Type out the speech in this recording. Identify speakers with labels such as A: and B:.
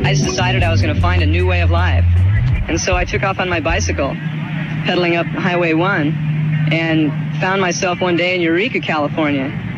A: I just decided I was going to find a new way of life. And so I took off on my bicycle, pedaling up Highway 1, and found myself one day in Eureka, California.